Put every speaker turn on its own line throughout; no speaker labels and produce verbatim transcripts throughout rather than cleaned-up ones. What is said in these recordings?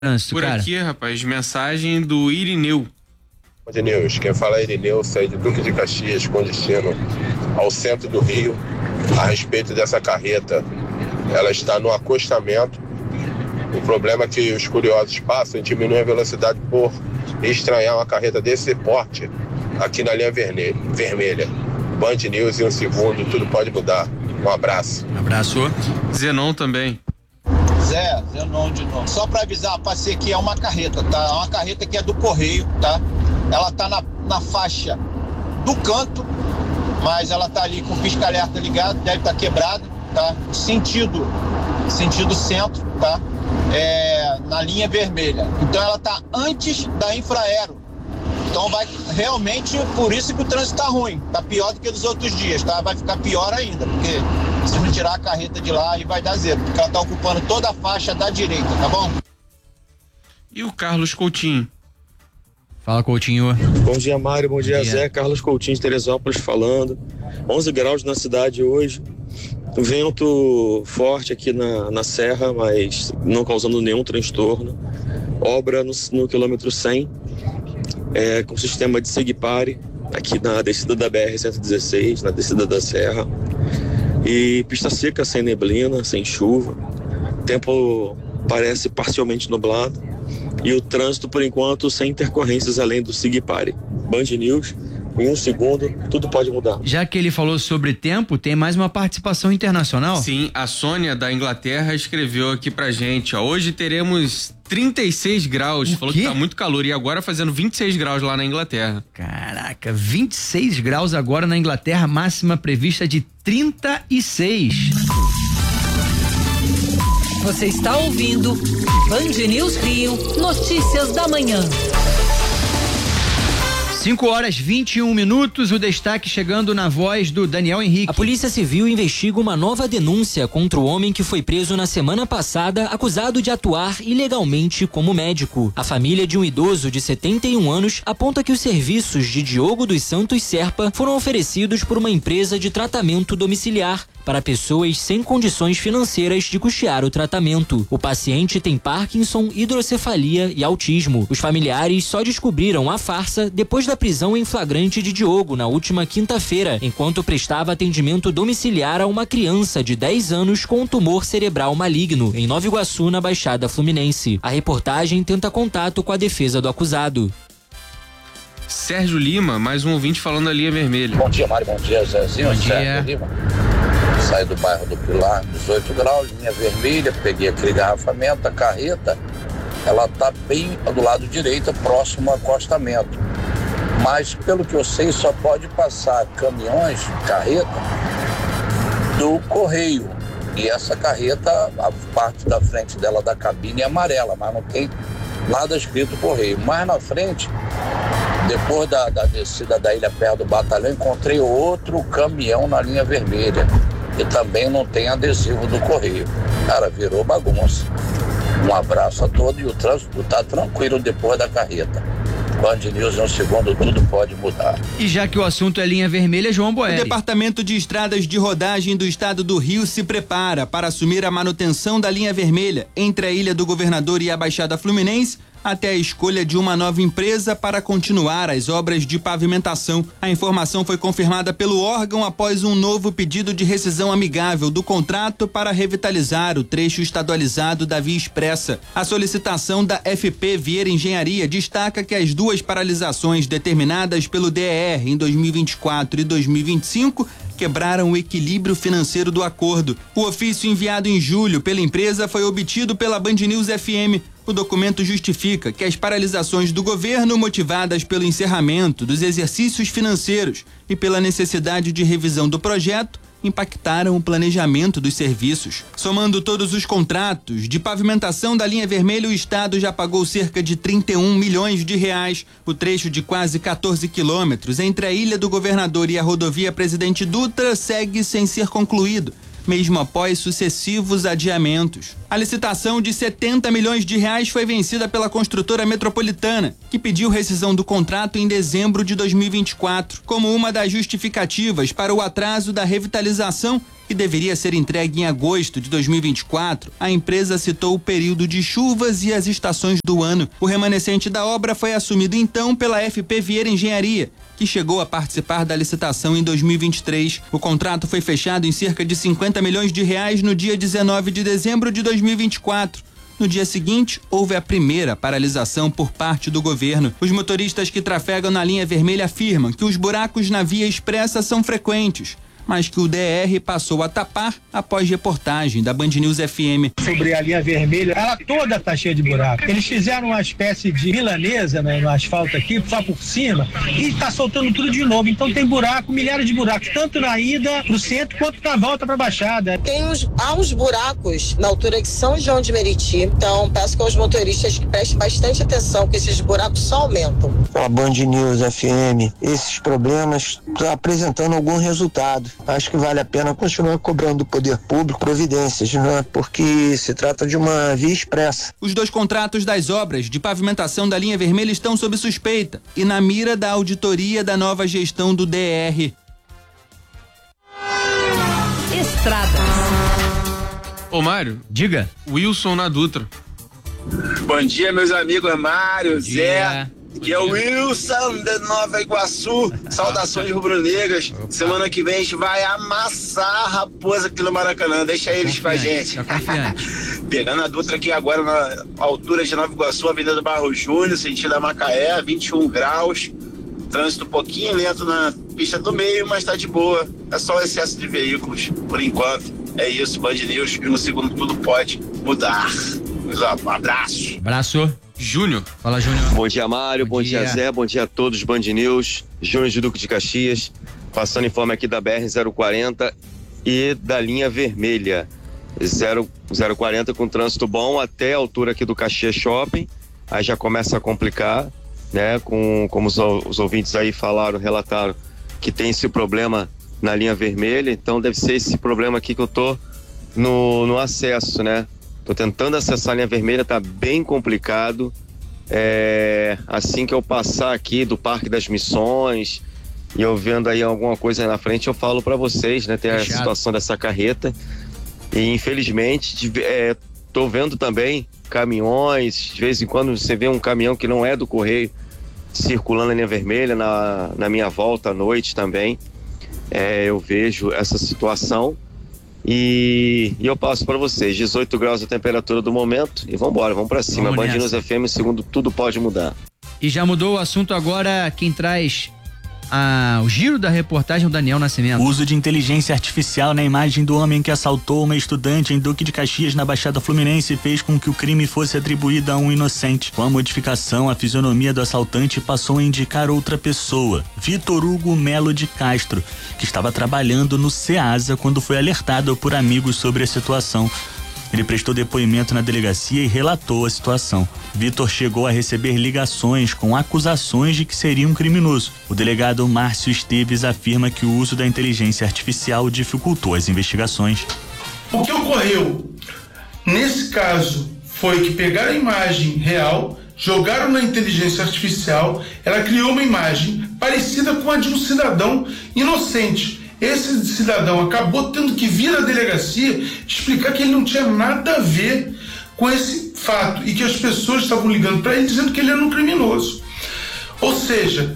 trânsito,
Por
cara?
aqui, rapaz, mensagem do Irineu.
Irineu, quem fala é Irineu, sai de Duque de Caxias com destino ao centro do Rio, a respeito dessa carreta. Ela está no acostamento. O problema é que os curiosos passam e diminuem a velocidade por estranhar uma carreta desse porte aqui na linha vermelha. Band News em um segundo, tudo pode mudar. Um abraço.
Um abraço. Zenon também.
Zé, Zenon de novo. Só para avisar, passei que é uma carreta, tá? É uma carreta que é do Correio, tá? Ela tá na, na faixa do canto, mas ela tá ali com o pisca-alerta ligado, deve estar tá quebrada, tá? Sentido, sentido centro, tá? É, na linha vermelha. Então ela tá antes da Infraero. Então vai realmente, por isso que o trânsito tá ruim, tá pior do que dos outros dias, tá? Vai ficar pior ainda, porque se não tirar a carreta de lá, aí vai dar zero, porque ela tá ocupando toda a faixa da direita, tá bom?
E o Carlos Coutinho?
Fala, Coutinho.
Bom dia, Mário, bom, bom dia, dia, Zé. Carlos Coutinho de Teresópolis falando. onze graus na cidade hoje. Vento forte aqui na, na serra, mas não causando nenhum transtorno. Obra no, no quilômetro cem. É, com sistema de Segpare, aqui na descida da B R cento e dezesseis, na descida da serra. E pista seca, sem neblina, sem chuva. Tempo parece parcialmente nublado. E o trânsito, por enquanto, sem intercorrências além do Segpare. Band News, em um segundo, tudo pode mudar.
Já que ele falou sobre tempo, tem mais uma participação internacional?
Sim, a Sônia da Inglaterra escreveu aqui pra gente, ó, hoje teremos trinta e seis graus,
o
falou
quê?
que tá muito calor e agora fazendo vinte e seis graus lá na Inglaterra.
Caraca, vinte e seis graus agora na Inglaterra, máxima prevista de trinta e seis.
Você está ouvindo Band News Rio, notícias da manhã.
cinco horas e vinte e um minutos, o destaque chegando na voz do Daniel Henrique.
A Polícia Civil investiga uma nova denúncia contra o homem que foi preso na semana passada, acusado de atuar ilegalmente como médico. A família de um idoso de setenta e um anos aponta que os serviços de Diogo dos Santos Serpa foram oferecidos por uma empresa de tratamento domiciliar para pessoas sem condições financeiras de custear o tratamento. O paciente tem Parkinson, hidrocefalia e autismo. Os familiares só descobriram a farsa depois da prisão em flagrante de Diogo na última quinta-feira, enquanto prestava atendimento domiciliar a uma criança de dez anos com um tumor cerebral maligno, em Nova Iguaçu, na Baixada Fluminense. A reportagem tenta contato com a defesa do acusado.
Sérgio Lima, mais um ouvinte falando da linha vermelha.
Bom dia, Mário, bom dia, Zezinho.
Bom dia.
Sérgio Lima. Saí do bairro do Pilar, dezoito graus, linha vermelha, peguei aquele garrafamento, a carreta, ela tá bem do lado direito, próximo ao acostamento. Mas, pelo que eu sei, só pode passar caminhões, carreta, do Correio. E essa carreta, a parte da frente dela da cabine é amarela, mas não tem nada escrito Correio. Mais na frente, depois da, da descida da ilha perto do batalhão, encontrei outro caminhão na linha vermelha. E também não tem adesivo do Correio. Cara, virou bagunça. Um abraço a todos e o trânsito tá tranquilo depois da carreta. Band News em um segundo, tudo pode mudar.
E já que o assunto é linha vermelha, João Boeri.
O Departamento de Estradas de Rodagem do Estado do Rio se prepara para assumir a manutenção da linha vermelha entre a Ilha do Governador e a Baixada Fluminense, até a escolha de uma nova empresa para continuar as obras de pavimentação. A informação foi confirmada pelo órgão após um novo pedido de rescisão amigável do contrato para revitalizar o trecho estadualizado da Via Expressa. A solicitação da F P Vieira Engenharia destaca que as duas paralisações determinadas pelo D E R em dois mil e vinte e quatro e dois mil e vinte e cinco quebraram o equilíbrio financeiro do acordo. O ofício enviado em julho pela empresa foi obtido pela Band News F M. O documento justifica que as paralisações do governo, motivadas pelo encerramento dos exercícios financeiros e pela necessidade de revisão do projeto, impactaram o planejamento dos serviços. Somando todos os contratos de pavimentação da linha vermelha, o Estado já pagou cerca de trinta e um milhões de reais. O trecho de quase quatorze quilômetros entre a Ilha do Governador e a rodovia Presidente Dutra segue sem ser concluído, mesmo após sucessivos adiamentos. A licitação de setenta milhões de reais foi vencida pela construtora Metropolitana, que pediu rescisão do contrato em dezembro de dois mil e vinte e quatro. Como uma das justificativas para o atraso da revitalização, que deveria ser entregue em agosto de dois mil e vinte e quatro, a empresa citou o período de chuvas e as estações do ano. O remanescente da obra foi assumido então pela F P Vieira Engenharia, que chegou a participar da licitação em dois mil e vinte e três. O contrato foi fechado em cerca de cinquenta milhões de reais no dia dezenove de dezembro de dois mil e vinte e quatro. No dia seguinte, houve a primeira paralisação por parte do governo. Os motoristas que trafegam na linha vermelha afirmam que os buracos na via expressa são frequentes, mas que o D R passou a tapar após reportagem da Band News F M.
Sobre a linha vermelha, ela toda tá cheia de buraco. Eles fizeram uma espécie de milanesa, né, no asfalto aqui, só por cima, e tá soltando tudo de novo. Então tem buraco, milhares de buracos, tanto na ida pro centro quanto na volta pra Baixada.
Tem uns, há uns buracos na altura de São João de Meriti, então peço que os motoristas que prestem bastante atenção, que esses buracos só aumentam.
A Band News F M, esses problemas estão apresentando algum resultado. Acho que vale a pena continuar cobrando do poder público providências, né? Porque se trata de uma via expressa.
Os dois contratos das obras de pavimentação da linha vermelha estão sob suspeita e na mira da auditoria da nova gestão do D R.
Estradas.
Ô Mário,
diga.
Wilson na Dutra.
Bom dia, meus amigos Mário, Zé. Que é o Wilson de Nova Iguaçu. Saudações rubro-negras. Semana que vem a gente vai amassar a raposa aqui no Maracanã. Deixa eles com a gente. Pegando a Dutra aqui agora na altura de Nova Iguaçu, Avenida Barro Júnior, sentido a Macaé, vinte e um graus. Trânsito um pouquinho lento na pista do meio, mas tá de boa. É só o excesso de veículos, por enquanto. É isso, Band News. E no segundo tudo pode mudar. Um abraço.
Abraço.
Júnior.
Fala, Júnior.
Bom dia, Mário. Bom, bom dia. dia, Zé. Bom dia a todos, Band News. Júnior de Duque de Caxias. Passando informe aqui da B R zero quarenta e da linha vermelha. zero quarenta com trânsito bom até a altura aqui do Caxias Shopping. Aí já começa a complicar, né? Com, como os, os ouvintes aí falaram, relataram que tem esse problema na linha vermelha. Então deve ser esse problema aqui que eu tô no, no acesso, né? Tô tentando acessar a linha vermelha, tá bem complicado. É, assim que eu passar aqui do Parque das Missões e eu vendo aí alguma coisa na frente, eu falo para vocês, né? Tem a Fechado. situação dessa carreta e infelizmente é, tô vendo também caminhões, de vez em quando você vê um caminhão que não é do Correio circulando na linha vermelha, na, na minha volta à noite também. É, eu vejo essa situação. E, e eu passo para vocês, dezoito graus a temperatura do momento e vamos embora, vamos para cima. Band News F M, segundo tudo pode mudar.
E já mudou o assunto agora, quem traz a, o giro da reportagem é o Daniel Nascimento.
O uso de inteligência artificial na imagem do homem que assaltou uma estudante em Duque de Caxias, na Baixada Fluminense, fez com que o crime fosse atribuído a um inocente. Com a modificação, a fisionomia do assaltante passou a indicar outra pessoa, Vitor Hugo Melo de Castro, que estava trabalhando no SEASA quando foi alertado por amigos sobre a situação. Ele prestou depoimento na delegacia e relatou a situação. Vitor chegou a receber ligações com acusações de que seria um criminoso. O delegado Márcio Esteves afirma que o uso da inteligência artificial dificultou as investigações.
O que ocorreu nesse caso foi que pegaram a imagem real, jogaram na inteligência artificial, ela criou uma imagem parecida com a de um cidadão inocente. Esse cidadão acabou tendo que vir à delegacia explicar que ele não tinha nada a ver com esse fato e que as pessoas estavam ligando para ele dizendo que ele era um criminoso. Ou seja,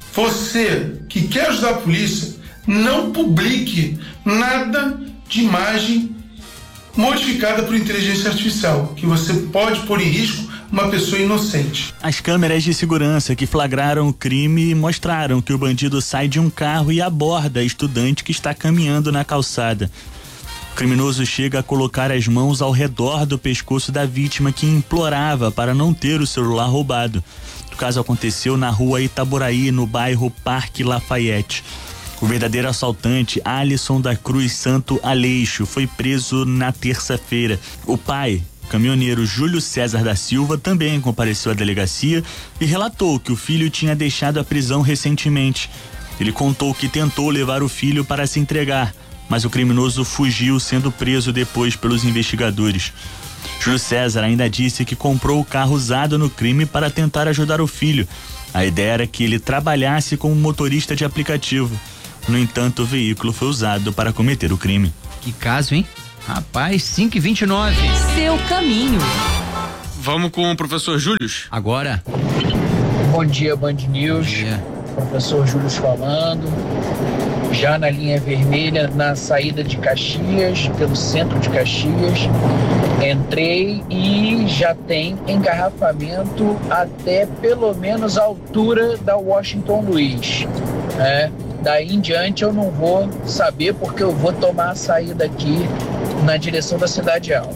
você que quer ajudar a polícia, não publique nada de imagem modificada por inteligência artificial, que você pode pôr em risco uma pessoa inocente.
As câmeras de segurança que flagraram o crime mostraram que o bandido sai de um carro e aborda a estudante que está caminhando na calçada. O criminoso chega a colocar as mãos ao redor do pescoço da vítima, que implorava para não ter o celular roubado. O caso aconteceu na rua Itaboraí, no bairro Parque Lafayette. O verdadeiro assaltante, Alisson da Cruz Santo Aleixo, foi preso na terça-feira. O pai, caminhoneiro Júlio César da Silva, também compareceu à delegacia e relatou que o filho tinha deixado a prisão recentemente. Ele contou que tentou levar o filho para se entregar, mas o criminoso fugiu, sendo preso depois pelos investigadores. Júlio César ainda disse que comprou o carro usado no crime para tentar ajudar o filho. A ideia era que ele trabalhasse como motorista de aplicativo. No entanto, o veículo foi usado para cometer o crime.
Que caso, hein? Rapaz, cinco e vinte e nove.
Seu caminho.
Vamos com o professor Júlio.
Agora.
Bom dia, Band News. Bom dia. Professor Júlio falando. Já na linha vermelha, na saída de Caxias, pelo centro de Caxias. Entrei e já tem engarrafamento até pelo menos a altura da Washington Luiz. É, daí em diante eu não vou saber porque eu vou tomar a saída aqui na direção da Cidade Alta.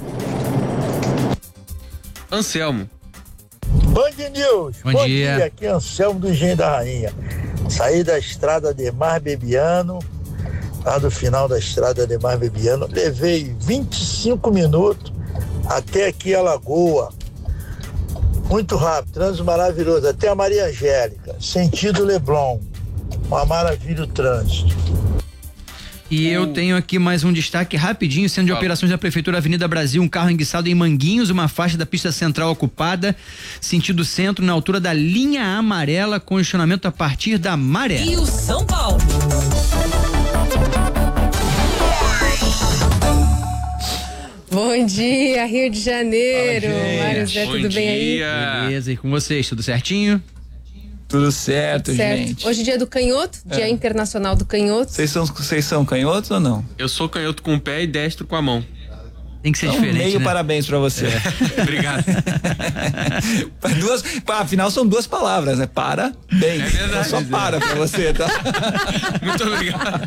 Anselmo.
Band News.
Bom,
Bom
dia.
dia. Aqui é Anselmo do Engenho da Rainha. Saí da estrada Ademar Bebiano, lá do final da estrada Ademar Bebiano. Levei vinte e cinco minutos até aqui a Lagoa. Muito rápido, trânsito maravilhoso. Até a Maria Angélica, sentido Leblon. Uma maravilha o trânsito.
E eu tenho aqui mais um destaque rapidinho, centro de operações da Prefeitura Avenida Brasil, um carro enguiçado em Manguinhos, uma faixa da pista central ocupada, sentido centro, na altura da linha amarela, congestionamento a partir da Maré.
E o São Paulo.
Bom dia, Rio de Janeiro.
Mário
Zé, tudo bem aí?
Beleza, e com vocês, tudo certinho?
Tudo certo,
certo,
gente.
Hoje é dia do canhoto, dia
é.
internacional do canhoto.
Vocês são, vocês são canhotos ou não?
Eu sou canhoto com o pé e destro com a mão.
Tem que ser
então,
diferente,
meio
né?
Parabéns pra você.
É. Obrigado.
duas, afinal são duas palavras, né? Para, bem.
É verdade.
Só para pra você, tá?
Muito obrigado.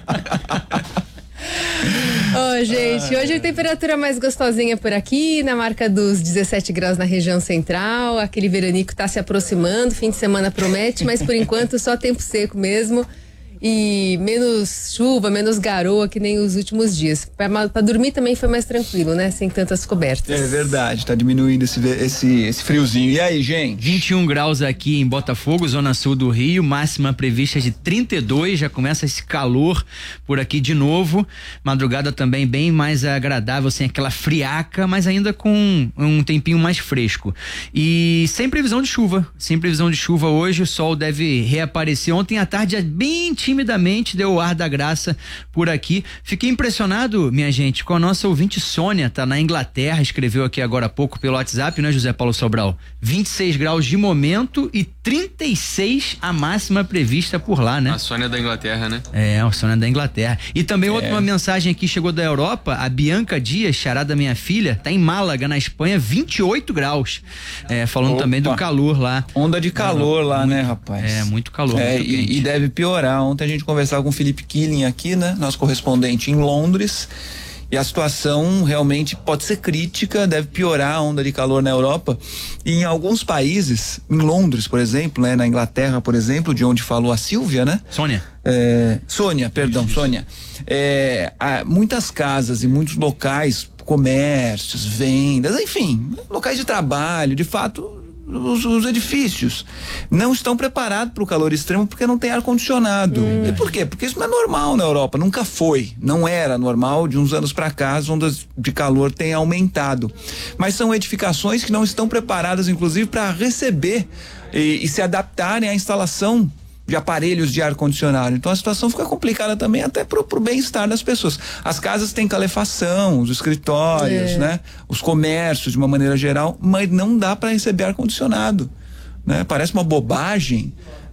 Ô, oh, gente, hoje a temperatura mais gostosinha por aqui, na marca dos dezessete graus na região central. Aquele veranico tá se aproximando, fim de semana promete, mas por enquanto só tempo seco mesmo. E menos chuva, menos garoa que nem os últimos dias. Pra, pra dormir também foi mais tranquilo, né? Sem tantas cobertas.
É verdade, tá diminuindo esse, esse, esse friozinho. E aí, gente?
vinte e um graus aqui em Botafogo, zona sul do Rio, máxima prevista de trinta e dois, já começa esse calor por aqui de novo. Madrugada também bem mais agradável, sem aquela friaca, mas ainda com um tempinho mais fresco. E sem previsão de chuva, sem previsão de chuva hoje, o sol deve reaparecer. Ontem à tarde, bem timidamente deu o ar da graça por aqui. Fiquei impressionado, minha gente, com a nossa ouvinte Sônia, tá na Inglaterra, escreveu aqui agora há pouco pelo WhatsApp, né, José Paulo Sobral? vinte e seis graus de momento e trinta e seis a máxima prevista por lá, né?
A Sônia da Inglaterra, né?
É, a Sônia da Inglaterra. E também
é.
outra uma mensagem aqui chegou da Europa, a Bianca Dias, xará da minha filha, tá em Málaga, na Espanha, vinte e oito graus. É, falando
Opa.
também do calor lá.
Onda de calor
é,
lá,
muito,
né, rapaz?
É, muito calor.
É,
muito
e, e deve piorar. Ontem a gente conversava com o Felipe Killing aqui, né? Nosso correspondente em Londres. E a situação realmente pode ser crítica, deve piorar a onda de calor na Europa. E em alguns países, em Londres, por exemplo, né? Na Inglaterra, por exemplo, de onde falou a Silvia, né?
Sônia.
É, Sônia, perdão, isso, isso. Sônia. É, há muitas casas e muitos locais, comércios, vendas, enfim, locais de trabalho, de fato, Os, os edifícios não estão preparados para o calor extremo porque não tem ar-condicionado. Hum. E por quê? Porque isso não é normal na Europa, nunca foi, não era normal. De uns anos para cá as ondas de calor têm aumentado, mas são edificações que não estão preparadas inclusive para receber e, e se adaptarem à instalação de aparelhos de ar-condicionado. Então a situação fica complicada também até pro, pro bem-estar das pessoas. As casas têm calefação, os escritórios, é. né? Os comércios de uma maneira geral, mas não dá para receber ar-condicionado, né? Parece uma bobagem,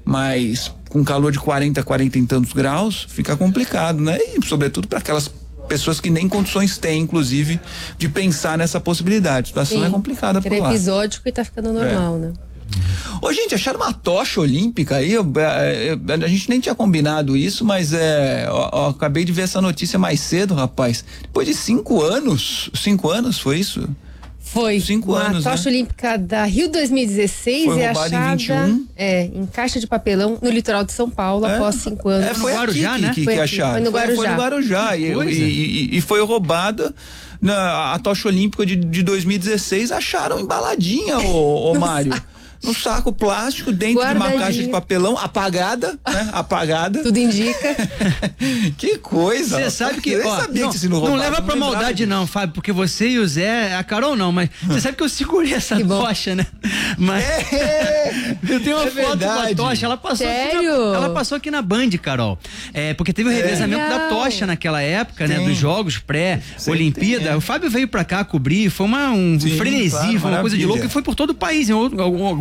mas com calor de quarenta, quarenta e tantos graus, fica complicado, né? E sobretudo para aquelas pessoas que nem condições têm, inclusive, de pensar nessa possibilidade. A situação Sim. é complicada por lá.
É episódico e tá ficando normal, é. né?
Ô, gente, acharam uma tocha olímpica aí? Eu, eu, eu, a gente nem tinha combinado isso, mas é, eu, eu acabei de ver essa notícia mais cedo, rapaz. Depois de cinco anos, cinco anos foi isso?
Foi.
Cinco
uma
anos,
A tocha
né?
olímpica da Rio dois mil e dezesseis
foi
é
roubada
achada
em vinte e um.
É, em caixa de papelão no litoral de São Paulo é. após cinco anos.
É, foi no Guarujá, né? Que,
foi,
que acharam.
Foi no Guarujá.
Foi, foi no Guarujá. E, e, e, e foi roubada. Na, a tocha olímpica de, de dois mil e dezesseis acharam embaladinha, ô, ô Mário. no saco plástico, dentro de uma caixa de papelão, apagada, né? Apagada.
Tudo indica.
Que coisa.
Você sabe que,
eu
ó,
sabia
não,
que se não,
não
roubava,
leva pra maldade não, Fábio, porque você e o Zé, a Carol não, mas você sabe que eu segurei essa tocha, né? Mas
é,
eu tenho uma
é
foto
verdade.
com a tocha, ela passou
Sério?
aqui na, ela passou aqui na Band, Carol. É, porque teve o revezamento
é.
da tocha naquela época,
Sim.
né, dos jogos pré-Olimpíada.
É.
O Fábio veio pra cá cobrir, foi uma um
Sim,
frenesi,
claro,
foi uma coisa de
maravilha.
louco e foi por todo o país, em algum